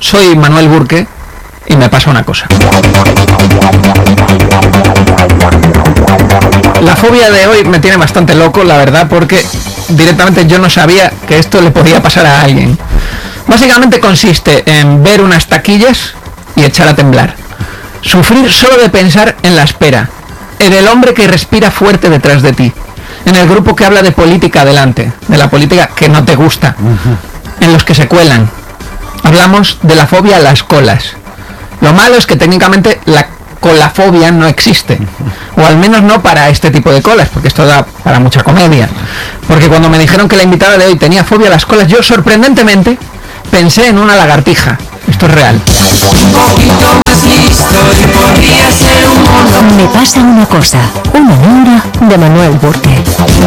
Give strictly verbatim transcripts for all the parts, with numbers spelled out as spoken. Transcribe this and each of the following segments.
Soy Manuel Burke y me pasa una cosa. La fobia de hoy me tiene bastante loco, la verdad, porque directamente yo no sabía que esto le podía pasar a alguien. Básicamente consiste en ver unas taquillas y echar a temblar. Sufrir solo de pensar en la espera, en el hombre que respira fuerte detrás de ti, en el grupo que habla de política adelante, de la política que no te gusta, en los que se cuelan. Hablamos de la fobia a las colas. Lo malo es que técnicamente la colafobia no existe, o al menos no para este tipo de colas, porque esto da para mucha comedia. Porque cuando me dijeron que la invitada de hoy tenía fobia a las colas, yo sorprendentemente pensé en una lagartija. Esto es real. Me pasa una cosa, una obra de Manuel Burke.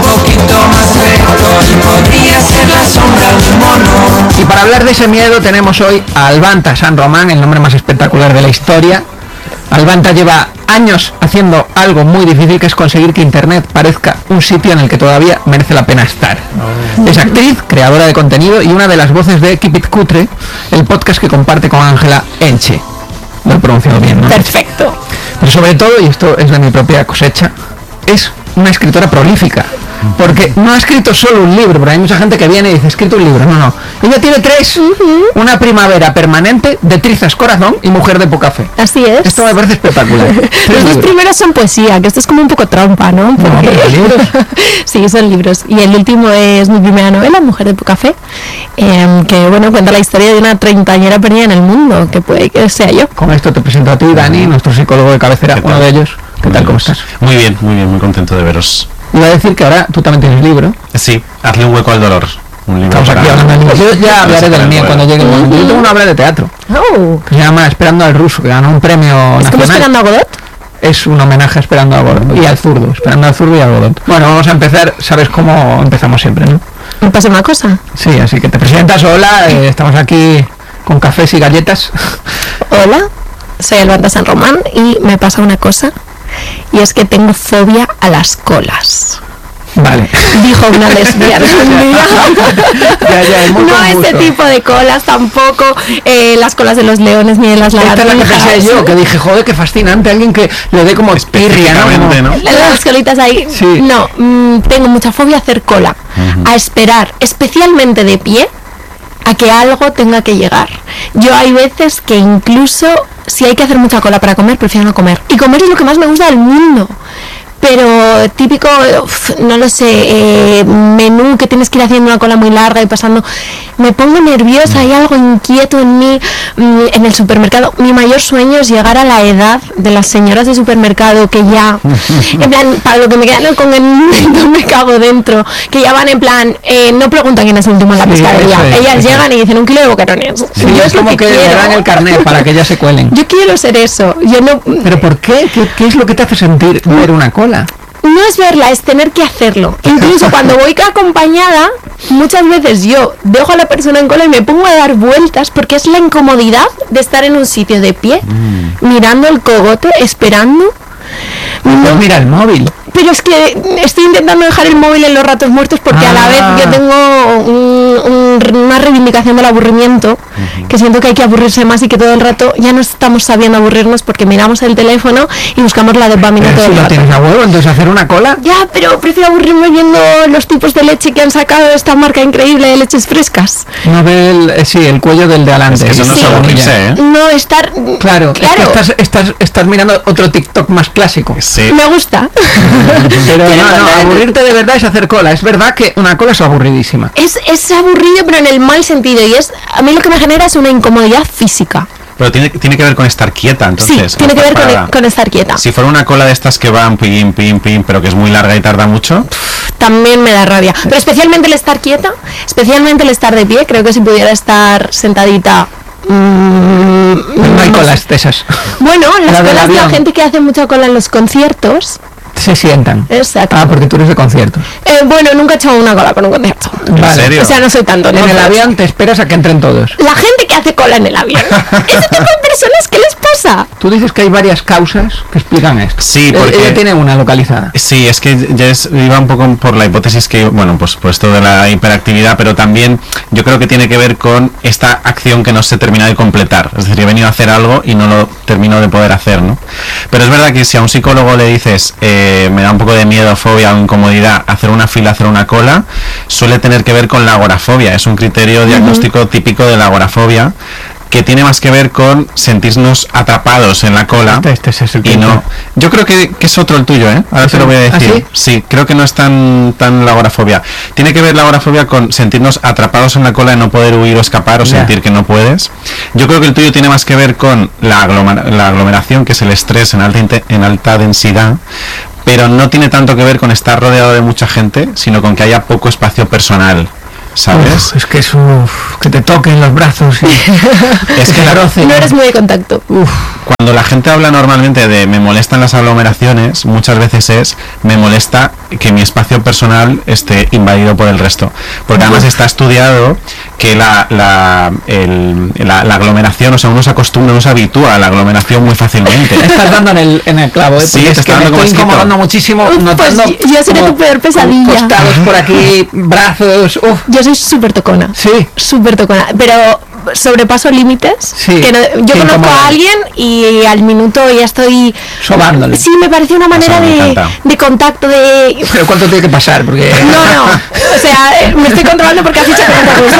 Y para hablar de ese miedo tenemos hoy a Albanta San Román, el nombre más espectacular de la historia. Albanta lleva años haciendo algo muy difícil, que es conseguir que Internet parezca un sitio en el que todavía merece la pena estar. Oh. Es actriz, creadora de contenido y una de las voces de Keep It Cutre, el podcast que comparte con Ángela Enche. Lo he pronunciado bien, ¿no? Perfecto. Pero sobre todo, y esto es de mi propia cosecha, es una escritora prolífica. Porque no ha escrito solo un libro, pero hay mucha gente que viene y dice, he escrito un libro. No, no. Ella tiene tres. Uh-huh. Una primavera permanente, de Trizas Corazón y Mujer de poca fe. Así es. Esto me parece espectacular. Los dos primeros son poesía, que esto es como un poco trampa, ¿no? Porque... No, pero libros. Sí, son libros. Y el último es mi primera novela, Mujer de poca fe, eh, que, bueno, cuenta la historia de una treintañera perdida en el mundo, que puede que sea yo. Con esto te presento a ti, Dani, nuestro psicólogo de cabecera, uno de ellos. ¿Qué tal, cómo estás? Muy bien, muy bien, muy contento de veros. Iba a decir que ahora tú también tienes libro. Sí, Hazle un hueco al dolor. Un libro. Estamos aquí hablando de libros. Yo ya hablaré del mío cuando llegue el momento. Yo tengo una obra de teatro oh. que se llama Esperando al Ruso, que ganó un premio nacional. ¿Es como Esperando a Godot? Es un homenaje a Esperando a Godot y al zurdo, Esperando al zurdo y a Godot. Bueno, vamos a empezar, sabes cómo empezamos siempre, ¿no? ¿Me pasa una cosa? Sí, así que te presentas, hola, eh, estamos aquí con cafés y galletas. Hola, soy Albanta San Román y me pasa una cosa, y es que tengo fobia a las colas. Vale. Dijo una lesbiana un día. Ya, ya, es muy no confuso. Este tipo de colas tampoco, eh, las colas de los leones ni de las lagartijas. Esta es la que pensé yo, que dije, joder, qué fascinante, alguien que le dé como tirria, ¿no? Como... ¿no? Las colitas ahí. Sí. No, mmm, tengo mucha fobia a hacer cola, uh-huh. a esperar, especialmente de pie, a que algo tenga que llegar. Yo hay veces que incluso si hay que hacer mucha cola para comer, prefiero no comer. Y comer es lo que más me gusta del mundo. Pero típico, uf, no lo sé, eh, menú que tienes que ir haciendo una cola muy larga y pasando, me pongo nerviosa, hay algo inquieto en mí. En el supermercado, mi mayor sueño es llegar a la edad de las señoras de supermercado que ya, en plan, para lo que me quedan con el no me cago dentro, que ya van en plan, eh, no preguntan quién es el último en la sí, pescadería, es, ellas eso llegan es. Y dicen un kilo de boquerones. Sí, yo es, es como que, que le dan el carnet para que ya se cuelen. Yo quiero ser eso. Yo no. ¿Pero por qué? ¿Qué, qué es lo que te hace sentir ver una cola? No es verla, es tener que hacerlo. Incluso cuando voy acompañada, muchas veces yo dejo a la persona en cola y me pongo a dar vueltas porque es la incomodidad de estar en un sitio de pie, mm. mirando el cogote, esperando. Pues no, mira el móvil. Pero es que estoy intentando dejar el móvil en los ratos muertos porque ah. a la vez yo tengo un, un, una reivindicación del aburrimiento, uh-huh. que siento que hay que aburrirse más y que todo el rato ya no estamos sabiendo aburrirnos porque miramos el teléfono y buscamos la dopamina todo el rato. ¿Lo tienes a huevo? Entonces hacer una cola. Ya, pero prefiero aburrirme viendo los tipos de leche que han sacado esta marca increíble de leches frescas. No ve el, eh, sí, el cuello del de adelante. Es que eso no sí. es aburrirse, ¿eh? No, estar... Claro, claro. Es que estás, estás, estás mirando otro TikTok más clásico. Sí. Me gusta. Pero no, no, aburrirte de verdad es hacer cola. Es verdad que una cola es aburridísima. Es, es aburrido, pero en el mal sentido. Y es a mí lo que me genera es una incomodidad física. Pero tiene, tiene que ver con estar quieta, entonces. Sí, tiene que ver con, con estar quieta. Si fuera una cola de estas que van pim, pim, pim, pero que es muy larga y tarda mucho... También me da rabia. Pero especialmente el estar quieta, especialmente el estar de pie. Creo que si pudiera estar sentadita... Mmm, no hay colas de esas. Bueno, las la colas de la gente que hace mucha cola en los conciertos... Se sientan. Exacto. Ah, porque tú eres de conciertos. Eh, bueno, nunca he echado una cola con un concierto. ¿En vale. serio? O sea, no soy tanto. En no, el pero... avión te esperas a que entren todos. La gente que hace cola en el avión. Ese tipo de personas, ¿qué les pasa? cosa. Tú dices que hay varias causas que explican esto. Sí, Eh, porque- Ella tiene una localizada. Sí, es que ya es, iba un poco por la hipótesis que, bueno, pues, pues esto de la hiperactividad, pero también yo creo que tiene que ver con esta acción que no se termina de completar. Es decir, he venido a hacer algo y no lo termino de poder hacer, ¿no? Pero es verdad que si a un psicólogo le dices, eh, me da un poco de miedo, fobia o incomodidad hacer una fila, hacer una cola, suele tener que ver con la agorafobia. Es un criterio diagnóstico típico de la agorafobia, que tiene más que ver con sentirnos atrapados en la cola. Este, este es el y que- no, yo creo que, que es otro el tuyo, ¿eh? Ahora te lo voy a ¿Ah, decir. sí? Sí, creo que no es tan, tan la agorafobia. Tiene que ver la agorafobia con sentirnos atrapados en la cola y no poder huir o escapar o Ya. sentir que no puedes. Yo creo que el tuyo tiene más que ver con la, aglomera- la aglomeración, que es el estrés en alta, inte- en alta densidad, pero no tiene tanto que ver con estar rodeado de mucha gente, sino con que haya poco espacio personal, ¿sabes? Uf, es que es uf, que te toquen los brazos y Es que la- roce. No eres muy de contacto. Uf, Cuando la gente habla normalmente de me molestan las aglomeraciones, muchas veces es me molesta que mi espacio personal esté invadido por el resto. Porque además está estudiado que la, la, el- la, la aglomeración, o sea, uno se acostumbra, uno se habitúa a la aglomeración muy fácilmente. estás dando en el, en el clavo, ¿eh? Sí, Porque te es está que me dando como estoy asquito. incomodando muchísimo, Uf, notando pues yo seré como tu peor pesadilla. costados por aquí, brazos, uf. Yo soy súper tocona. Sí. Súper tocona. Pero sobrepaso límites. Sí, Que no- yo que conozco incomoda. a alguien y al minuto ya estoy Sobándole. Sí, me parece una manera me de, encanta. de contacto de. Pero ¿cuánto tiene que pasar? Porque No, no. O sea, eh, me estoy controlando porque has dicho que no te gusta.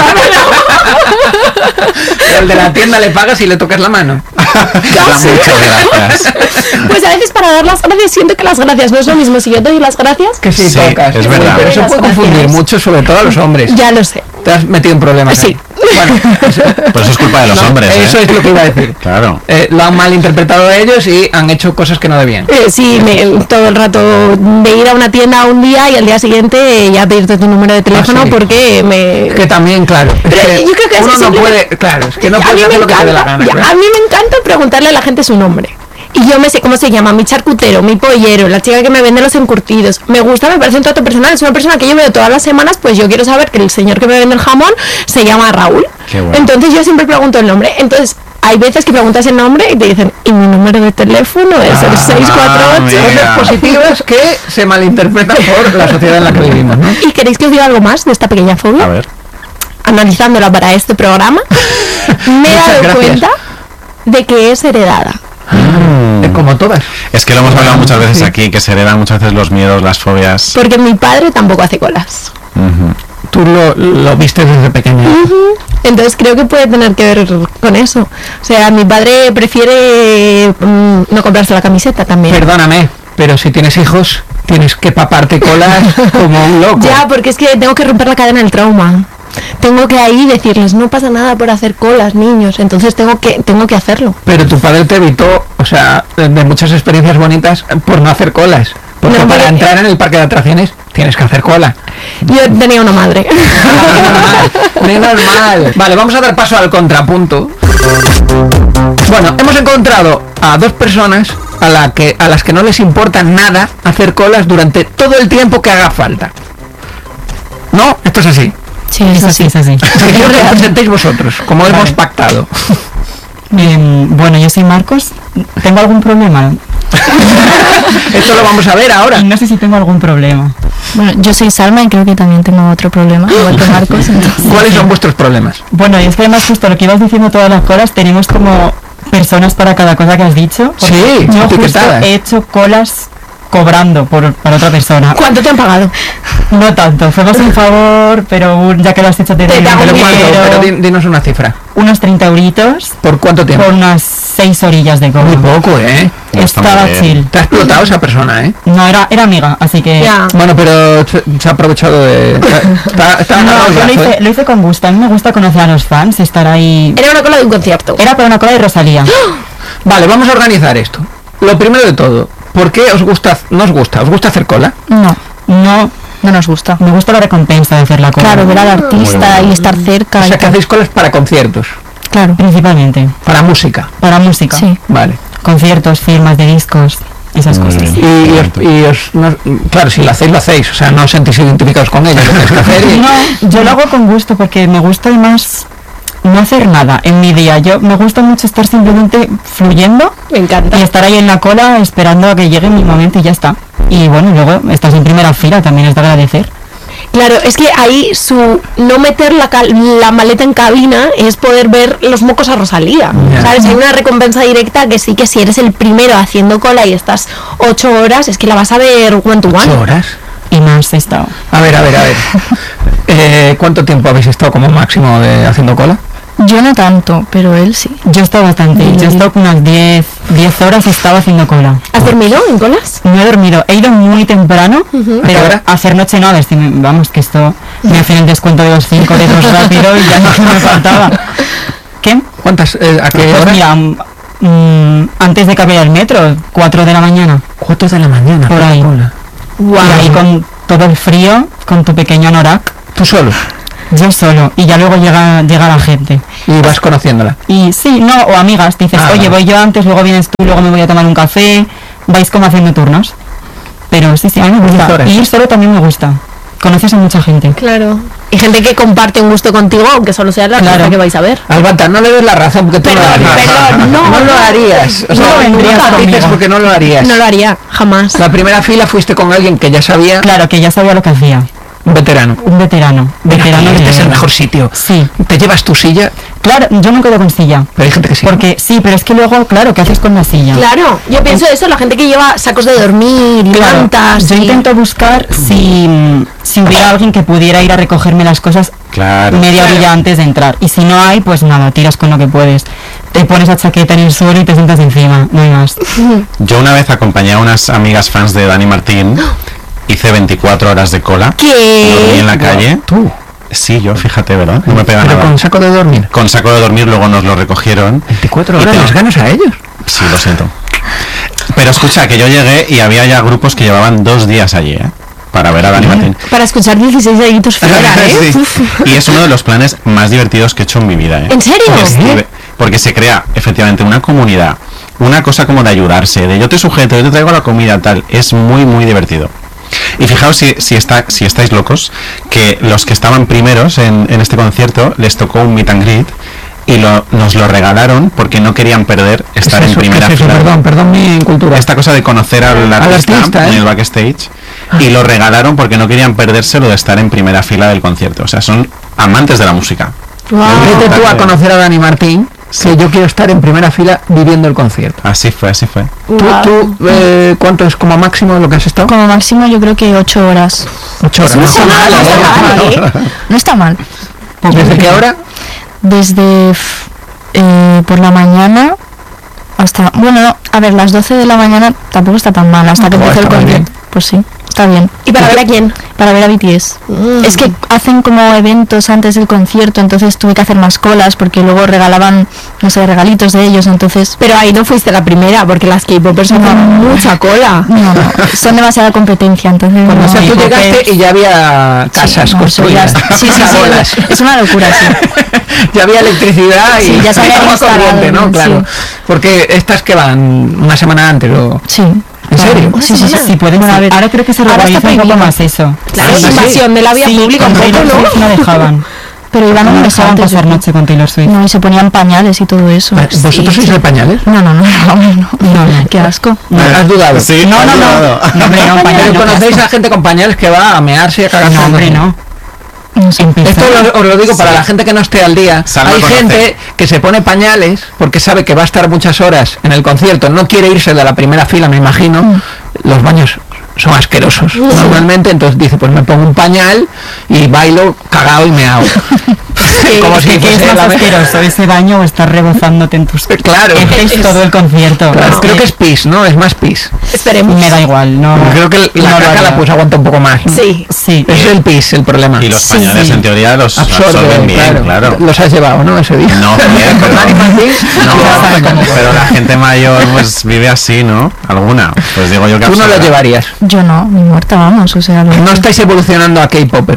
Pero el de la tienda le pagas y le tocas la mano. Da muchas gracias. Pues a veces para dar las gracias siento que las gracias no es lo mismo si yo te doy las gracias. Que sí, Sí, tocas. es Uy, verdad. Pero eso Las puede confundir gracias. mucho, sobre todo a los hombres. Ya lo sé. Te has metido en problemas. Sí. ahí. Bueno, eso, Pues eso es culpa de los no, hombres, ¿eh? eso es lo que iba a decir. Claro. Eh, lo han malinterpretado ellos y han hecho cosas que no debían. Eh, sí, me, todo el rato de ir a una tienda un día y al día siguiente ya pedirte tu número de teléfono Ah, sí. porque me... Que también, claro. es Pero que yo creo que uno eso no siempre- puede, claro, es que no a puedes mí me hacer lo que te dé la encanta, gana. ya, claro. a mí me encanta preguntarle a la gente su nombre. Y yo me sé cómo se llama, mi charcutero, mi pollero, la chica que me vende los encurtidos. Me gusta, me parece un trato personal, es una persona que yo veo todas las semanas, pues yo quiero saber que el señor que me vende el jamón se llama Raúl. Qué bueno. Entonces yo siempre pregunto el nombre. Entonces hay veces que preguntas el nombre y te dicen, y mi número de teléfono es el Ah, seis cuatro ocho. mira. Cosas positivas que se malinterpretan por la sociedad en la que vivimos, ¿no? ¿Y queréis que os diga algo más de esta pequeña fobia? A ver. Analizándola para este programa, me he Muchas dado gracias. cuenta de que es heredada. Eh, Como todas. Es que lo hemos hablado muchas veces Sí. aquí, que se heredan muchas veces los miedos, las fobias. Porque mi padre tampoco hace colas. Ujú. Tú lo, lo viste desde pequeña. Entonces creo que puede tener que ver con eso. O sea, mi padre prefiere mm, no comprarse la camiseta también. Perdóname, pero si tienes hijos, tienes que paparte colas como un loco. Ya, porque es que tengo que romper la cadena del trauma. Tengo que ahí decirles, no pasa nada por hacer colas, niños. Entonces tengo que tengo que hacerlo. Pero tu padre te evitó, o sea, de de muchas experiencias bonitas por no hacer colas. Porque No, para porque- entrar en el parque de atracciones tienes que hacer cola. Yo tenía una madre. Menos mal. Vale, vamos a dar paso al contrapunto. Bueno, hemos encontrado a dos personas a, la que, a las que no les importa nada hacer colas durante todo el tiempo que haga falta. ¿No? Esto es así. Sí, es así, es así. Que os representéis vosotros, como Vale. hemos pactado. Em, bueno, yo soy Marcos. ¿Tengo algún problema? Esto lo vamos a ver ahora. Y no sé si tengo algún problema. Bueno, yo soy Salma y creo que también tengo otro problema, igual que Marcos. entonces- ¿Cuáles son vuestros problemas? Bueno, y es que además justo lo que ibas diciendo todas las colas, tenemos como personas para cada cosa que has dicho. Porque Sí, yo justo etiquetadas. he hecho colas cobrando por, para otra persona. ¿Cuánto te han pagado? No tanto, fue más un favor, pero un- ya que lo has hecho te Te doy hago un Pero, un ¿cuánto? dinero, Pero di- dinos una cifra. unos treinta euritos ¿Por cuánto tiempo? por unas seis orillas de cola. Muy poco, ¿eh? No está muy Estaba bien. chill. Te ha explotado esa persona, ¿eh? No, era, era amiga, así que... Ya. Bueno, pero se, se ha aprovechado de... Está, está No, agarrado el yo lo brazo, hice, ¿eh? lo hice con gusto. A mí me gusta conocer a los fans, estar ahí. Era una cola de un concierto. Era para una cola de Rosalía. Vale, vamos a organizar esto. Lo primero de todo, ¿por qué os gusta, no os gusta? ¿Os gusta hacer cola? No, No, no nos gusta. me gusta la recompensa de hacer la cola. Claro, ver al artista bueno. y estar cerca. O y sea, que tal. hacéis colas para conciertos, Claro, Principalmente. para música. Para música. sí. Vale. Conciertos, firmas de discos, esas Muy cosas. bien. Y, y os, y os- no- claro, si lo hacéis, lo hacéis. O sea, no os sentís identificados con ello. Lo tenéis que hacer y- No, yo lo hago con gusto porque me gusta además no hacer nada en mi día. Yo me gusta mucho estar simplemente fluyendo Me encanta. y estar ahí en la cola esperando a que llegue mi momento y ya está. Y bueno, luego estás en primera fila, también es de agradecer. Claro, es que ahí su no meter la, cal- la maleta en cabina es poder ver los mocos a Rosalía. Ya. ¿Sabes? Hay una recompensa directa que sí que si eres el primero haciendo cola y estás ocho horas, es que la vas a ver one to ¿Ocho one. horas? Y más he estado. A ver, a ver, a ver. Eh, ¿Cuánto tiempo habéis estado como máximo de haciendo cola? Yo no tanto, pero él sí. Yo he estado bastante, yo he estado unas diez horas, he estado haciendo cola. ¿Has dormido en colas? No he dormido, he ido muy temprano, Ujú. ¿A qué pero hora? a hacer noche no, a ver si me- vamos, que esto me hacen el descuento de los cinco dedos rápido y ya no me faltaba. ¿Qué? ¿Cuántas? Eh, ¿A qué Pues hora? mira, mm, mm, antes de que abriera el metro, cuatro de la mañana, Cuatro de la mañana. por ahí. cola. Wow. Y ahí con todo el frío, con tu pequeño anorak, ¿Tú solo? yo solo, y ya luego llega, llega la gente. Y vas conociéndola. Y sí, no, o amigas, dices, Ah, oye, vale. voy yo antes, luego vienes tú, luego me voy a tomar un café, vais como haciendo turnos. Pero sí, sí, a mí me Diez gusta. horas. Y ir solo también me gusta. Conoces a mucha gente. Claro. Y gente que comparte un gusto contigo, aunque solo sea la Claro. cosa que vais a ver. Albata, no le des la razón porque tú Perdón, no lo harías. perdón, no, no lo no. harías. O sea, No vendrías nunca conmigo. dices porque no lo harías. No lo haría, jamás. La primera fila fuiste con alguien que ya sabía, Claro, que ya sabía lo que hacía. un veterano. Un veterano. Veterano Este de es el verdad. mejor sitio. Sí. Te llevas tu silla, Claro, yo no quedo con silla. pero hay gente que sí. Porque sí, pero es que luego, claro, ¿qué haces con la silla? Claro, yo pienso eso, la gente que lleva sacos de dormir y Claro, mantas. yo y- intento buscar si, si hubiera alguien que pudiera ir a recogerme las cosas Claro. media orilla antes de entrar. Y si no hay, pues nada, tiras con lo que puedes. Te pones la chaqueta en el suelo y te sientas encima, no hay más. Yo una vez acompañé a unas amigas fans de Dani Martín, hice veinticuatro horas de cola, dormí ¿Qué? en la calle. Tú, Sí, yo, fíjate, ¿verdad? No me pega pero nada. con saco de dormir. Con saco de dormir, luego nos lo recogieron. veinticuatro Y horas te- les ganas a ellos. Sí, lo siento. Pero escucha, que yo llegué y había ya grupos que llevaban dos días allí, ¿eh? Para ver a Dani Martín. Para escuchar dieciséis deditos fuera, ¿eh? Sí. Uf. Y es uno de los planes más divertidos que he hecho en mi vida, ¿eh? ¿En serio? Porque, ¿Sí? estive- porque se crea efectivamente una comunidad, una cosa como de ayudarse, de yo te sujeto, yo te traigo la comida, tal. Es muy, muy divertido. Y fijaos si, si, está, si estáis locos, que los que estaban primeros en, en este concierto les tocó un meet and greet y lo, nos lo regalaron porque no querían perder estar ¿Qué es en eso? primera ¿Qué es eso? fila. Perdón, perdón mi cultura. Esta cosa de conocer al artista, artista, ¿eh? en el backstage, y lo regalaron porque no querían perderse lo de estar en primera fila del concierto. O sea, son amantes de la música. Guau. Vete tú a conocer a Dani Martín, que yo quiero estar en primera fila viviendo el concierto. Así fue, así fue. ¿Tú, Guau. tú eh, cuánto es como máximo lo que has estado? Como máximo yo creo que ocho horas. Ocho horas. No está mal, no está mal, ¿eh? No está mal. ¿Desde qué hora? Desde f- eh, por la mañana hasta... Bueno, no, a ver, las doce de la mañana tampoco está tan mal, hasta que Joder, empezó el está muy concierto. Pues sí, está bien. ¿Y para ver a quién? Para ver a B T S. Mm. Es que hacen como eventos antes del concierto, entonces tuve que hacer más colas porque luego regalaban, no sé, regalitos de ellos, entonces... Pero ahí no fuiste la primera, porque las K-popers hacen No. mucha cola. No, no, son demasiada competencia, entonces... O no. sea, tú Sí, llegaste porque- y ya había casas no, eso ya construidas. es- sí, sí, sí, Bolas. es una locura, sí. Ya había electricidad y Sí, ya se había agua instalado, corriente, ¿no? sí. Claro. Porque estas que van una semana antes o... Sí. ¿En serio? Sí, sí, sí. Sí, pueden Bueno, a ser. ver, Ahora creo que se ahora está regulariza un poco prohibido. más eso. Claro, Ah, es sí. invasión de la vía Sí, pública con un poco, Taylor ¿no? Swift no dejaban. Pero iban No un mes dejaban antes. pasar yo creo. noche con Taylor Swift. No, y se ponían pañales y todo eso. ¿Vosotros sois de pañales? No, no, no, no, no, No, no. Qué asco. ¿Has dudado? Sí, No, has no, no. dudado. No, hombre, no, Pero pañal, no, conocéis qué a asco. gente con pañales que va a mearse y a cagarse. No, hombre, no. No sé. Empezar. Esto lo- os lo digo para Sí. la gente que no esté al día. Salma Hay conoce. gente que se pone pañales porque sabe que va a estar muchas horas en el concierto, no quiere irse de la primera fila, me imagino. Los baños son asquerosos normalmente, entonces dice, pues me pongo un pañal y bailo cagado y meao. Como si ¿Qué es fuese más la me- asqueroso, ese baño o estar rebozándote en tus Claro. heces todo el concierto? Claro, Es creo que es pis, ¿no? Es más pis. Esperemos. me da igual, no. Creo que la no lo caca haría. la pues aguanta un poco más, ¿no? Sí. Sí. Es el pis el problema. Y los Sí, pañales sí. en teoría los Absorbe, absorben bien, claro. claro. Los has llevado, ¿no? Ese día. No, bien, pero, Dani Martín, no, pero la gente mayor pues vive así, ¿no? Alguna. Pues digo yo que tú no lo absorberá. llevarías. Yo no, ni muerta, vamos, o sea... lo- No estáis evolucionando a K-popers.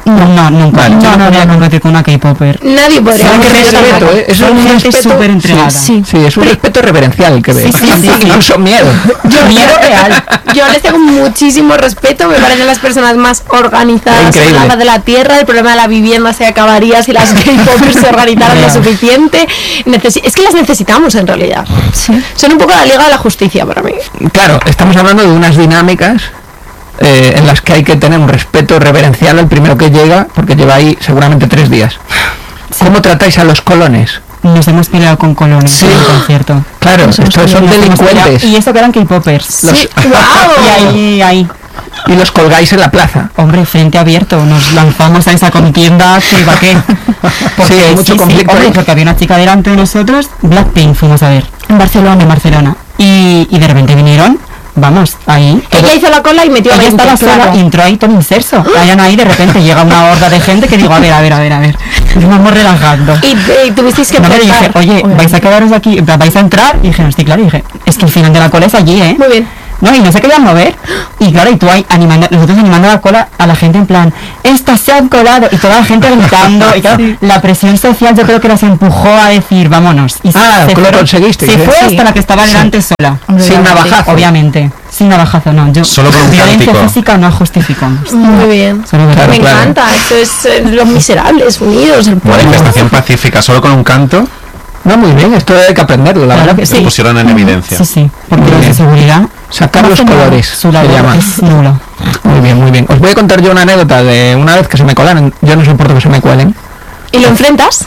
No, no, nunca. Vale. Yo No, no, no, podría no, no. competir con una K-popper. Nadie podría. Hay que hacer eso. respeto, ¿eh? Eso es Son un gente respeto súper entregada. Sí. Sí, es un respeto reverencial el que ve. Sí, sí, sí, sí. Incluso miedo. Yo, Miedo real. yo les tengo muchísimo respeto, me parecen las personas más organizadas Increíble. sobre la faz de la tierra. El problema de la vivienda se acabaría si las K-popers se organizaran lo Real. suficiente. Necesi- es que las necesitamos en realidad. Sí. Son un poco la Liga de la Justicia para mí. Claro, estamos hablando de unas dinámicas eh, en las que hay que tener un respeto reverencial al primero que llega, porque lleva ahí seguramente tres días. ¿Cómo tratáis a los colones? Nos hemos peleado con colones Sí. en el concierto. Claro, Eso es estos son Nos hemos delincuentes peleado. Y eso que eran K-popers. Los- Sí, ¡guau! Y ahí, ahí. y los colgáis en la plaza. Hombre, frente abierto, nos lanzamos a esa contienda que va qué. Sí, hay mucho conflicto hombre, ahí. porque había una chica delante de nosotros, Blackpink fuimos a ver, En Barcelona. en Barcelona. Y, y de repente vinieron, vamos, ahí. todo- Ella hizo la cola y metió a ella veinte, estaba sola claro. y entró ahí todo inserso. Vayan ahí, de repente llega una horda de gente que digo, a ver, a ver, a ver, a ver. Nos vamos relajando. Y, y tuvisteis que No, le dije, plantar. oye, vais a quedaros aquí, en plan, vais a entrar, y dije, no, estoy claro, y dije, es que el final de la cola es allí, ¿eh? Muy bien. No, y no se querían mover. Y claro, y tú ahí animando, nosotros animando la cola a la gente en plan, estas se han colado, y toda la gente gritando, y claro, la presión social yo creo que las empujó a decir, vámonos. Y Ah, se lo fueron- conseguisteis, Se ¿eh? fue Sí. hasta la que estaba delante sola. Hombre, Sin obviamente. navajazo. Obviamente, sin navajazo, no. Yo, Solo con un violencia cántico. física no justificamos. Muy bien. Solo Claro, Me claro. encanta. Esto es eh, los miserables unidos, el pueblo. Manifestación pacífica, solo con un canto No, muy bien, esto hay que aprenderlo, la Claro verdad. que se sí. pusieron en evidencia. Sí, sí, porque Muy los de bien. seguridad, Sacar no los hacen nada. colores, Su se labor llama. es nula. Muy bien, muy bien. Os voy a contar yo una anécdota de una vez que se me colaron. Yo no soporto que se me cuelen. ¿Y lo enfrentas?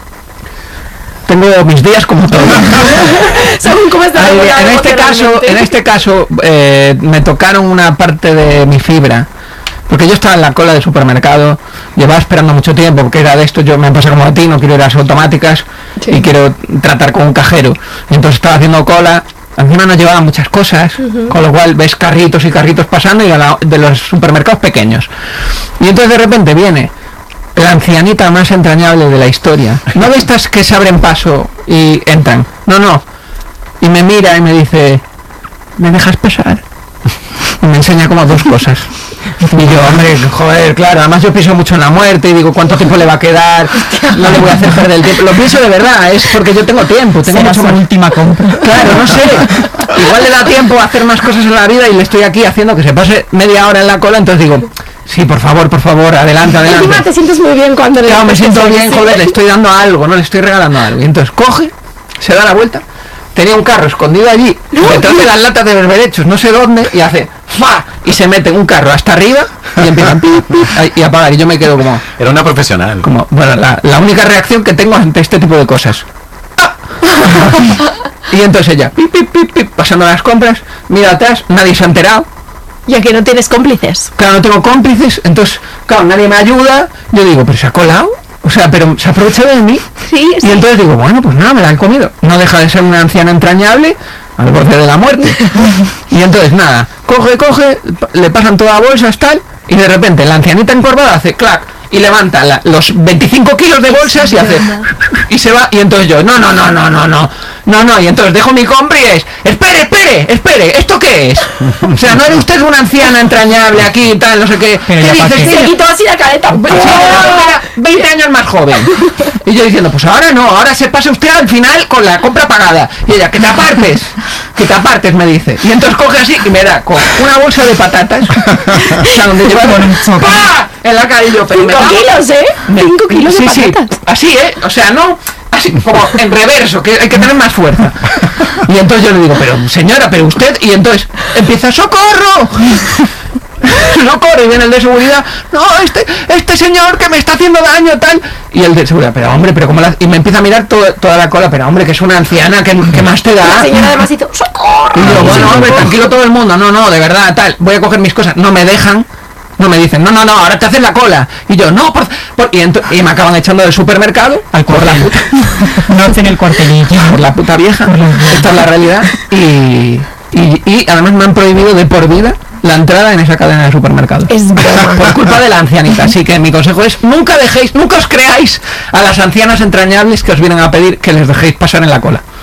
Tengo mis días como todos. Según cómo está la Ay, cosa en este caso, emocionalmente. en este caso eh, me tocaron una parte de mi fibra. Porque yo estaba en la cola del supermercado, llevaba esperando mucho tiempo, porque era de esto, yo me pasa como a ti, no quiero ir a las automáticas Sí. y quiero tratar con un cajero. Y entonces estaba haciendo cola, encima nos llevaban muchas cosas, con lo cual ves carritos y carritos pasando y a la- de los supermercados pequeños. Y entonces de repente viene la ancianita más entrañable de la historia. No de estas que se abren paso y entran. No, no. Y me mira y me dice, ¿me dejas pasar? Y me enseña como dos cosas. Y yo, hombre, joder, claro, además yo pienso mucho en la muerte y digo, ¿cuánto tiempo le va a quedar? No le voy a hacer perder el tiempo. Lo pienso de verdad, es porque yo tengo tiempo, tengo Será mucho su más. última compra. Claro, no sé. Igual le da tiempo a hacer más cosas en la vida y le estoy aquí haciendo que se pase media hora en la cola, entonces digo, sí, por favor, por favor, adelante, Encima adelante. te sientes muy bien cuando le Claro, me das siento eso, bien, sí. joder, le estoy dando algo, no le estoy regalando algo. Y entonces coge, se da la vuelta, tenía un carro escondido allí, detrás de las latas de berberechos, no sé dónde, y hace ¡fa! Y se mete en un carro hasta arriba y empiezan pi, pi, a- y a apagar. Y yo me quedo como, Era una profesional. como bueno, la, la única reacción que tengo ante este tipo de cosas. ¡Ah! Y entonces ella, pi, pi, pi, pi, pasando las compras, mira atrás, nadie se ha enterado. Ya que no tienes cómplices. Claro, no tengo cómplices, entonces, claro, nadie me ayuda. Yo digo, pero se ha colado, o sea, pero se ha aprovechado de mí. Sí, Y entonces digo, bueno, pues nada, me la he comido. No deja de ser una anciana entrañable al borde de la muerte. Y entonces nada, coge, coge, pa- le pasan todas bolsas, tal, y de repente la ancianita encorvada hace clac y levanta la- los veinticinco kilos de bolsas y hace y se va. Y entonces yo, no, no, no, no, no, no, no, no, y entonces dejo mi compra y es, espere, espere, espere, ¿esto qué es? O sea, no era usted una anciana entrañable aquí y tal, no sé qué. Pero ¿Qué ya pa' dices? qué. señor? Se quitó así la careta. Sí, era veinte años más joven. Y yo diciendo, pues ahora no, ahora se pasa usted al final con la compra pagada. Y ella, que te apartes, que te apartes, me dice. Y entonces coge así y me da con una bolsa de patatas, o sea, donde lleva Con un choque. ¡pah! En la cara y yo, pero me Cinco da- kilos, ¿eh? me- Cinco kilos de sí, sí, patatas. así, ¿eh? O sea, no, así, como en reverso, que hay que tener más fuerza. Y entonces yo le digo, pero señora, pero usted, y entonces empieza, ¡socorro! No corre, y viene el de seguridad, no, este, este señor que me está haciendo daño, tal. Y el de seguridad, pero hombre, pero como la... Y me empieza a mirar todo- toda la cola, pero hombre, que es una anciana, ¿qué, qué más te La da? señora además hizo ¡socorro! Y yo, bueno, hombre, tranquilo todo el mundo, no, no, de verdad, tal, voy a coger mis cosas, no me dejan, no me dicen, no, no, no, ahora te haces la cola. Y yo, no, por, por- y, ento- y me acaban echando del supermercado, Al por la puta, Noche en el cuartelillo. por la puta vieja, esta es la realidad, y, y, y además me han prohibido de por vida la entrada en esa cadena de supermercados. Es broma. Por culpa de la ancianita. Así que mi consejo es, nunca dejéis, nunca os creáis a las ancianas entrañables que os vienen a pedir que les dejéis pasar en la cola.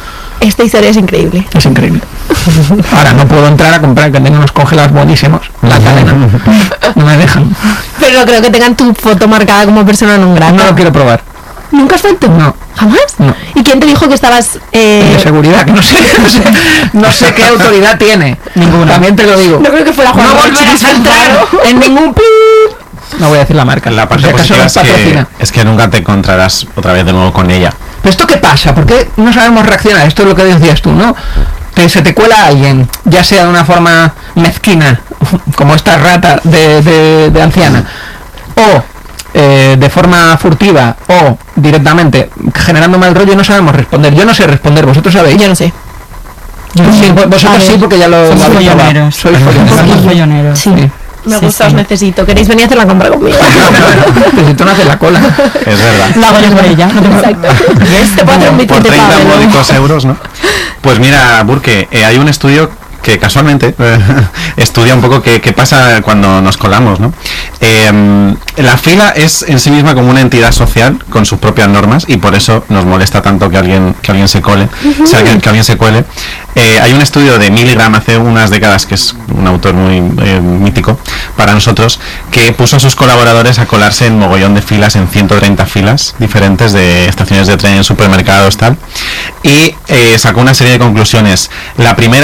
Esta historia es increíble. Es increíble. Ahora no puedo entrar a comprar, que tengo unos congelados buenísimos. La cadena. No me dejan. Pero no creo que tengan tu foto marcada como persona non grata. No lo quiero probar. ¿Nunca has vuelto? No. ¿Jamás? No. ¿Y quién te dijo que estabas...? Eh... De seguridad, que no sé, no sé, no sé qué autoridad tiene. Ninguna. También te lo digo. No creo que fuera Juan No Roche, volverás a entrar claro. en ningún pip. No voy a decir la marca. La parte por si acaso positiva nos es que, patrocina. es que nunca te encontrarás otra vez de nuevo con ella. ¿Pero esto qué pasa? ¿Por qué no sabemos reaccionar? Esto es lo que decías tú, ¿no? Que se te cuela alguien, ya sea de una forma mezquina, como esta rata de, de, de anciana, o eh, de forma furtiva, o directamente generando mal rollo, y no sabemos responder. Yo no sé responder, ¿vosotros sabéis? Yo no sé. Yo Sí, no- vosotros a ver, sí, porque ya lo somos lo habéis probado. folloneros. Sois folloneros. Somos folloneros. Sí. Sí. Me Sí, gusta, os sí. necesito. ¿Queréis venir a hacer la compra conmigo? Pero si tú no haces la cola. Es verdad. La hago yo por ella. No te Exacto. Te puedo hacer un Por bici de treinta pavo. módicos euros, ¿no? Pues mira, Burke, eh, hay un estudio que casualmente eh, estudia un poco qué, qué pasa cuando nos colamos, ¿no? Eh, la fila es en sí misma como una entidad social con sus propias normas y por eso nos molesta tanto que alguien que alguien se cole, o sea, que, que alguien se cuele. Eh, hay un estudio de Milgram hace unas décadas, que es un autor muy eh, mítico para nosotros, que puso a sus colaboradores a colarse en mogollón de filas, en ciento treinta filas diferentes de estaciones de tren, supermercados, tal, y eh, sacó una serie de conclusiones. La primera